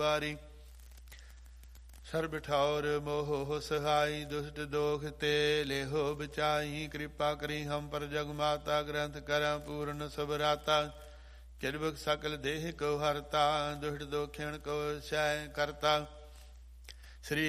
ਵਾਰੀ। ਸਰਬ ਠੌਰ ਮੋਹ ਸਹਾਈ, ਦੁਸ਼ਟ ਦੋਖ ਤੇ ਲੇਹੋ ਬਚਾਈ। ਕਿਰਪਾ ਕਰੀ ਹਮ ਪਰ ਜਗ ਮਾਤਾ, ਗ੍ਰੰਥ ਕਰਾਂ ਪੂਰਨ ਸਬਰਾਤਾ। ਕਿਰਬਕ ਸਕਲ ਦੇਹ ਕੋ ਹਰਤਾ, ਦੁਸ਼ਟ ਦੋਖਿਣ ਕੋ ਸੈ ਕਰਤਾ। ਸ੍ਰੀ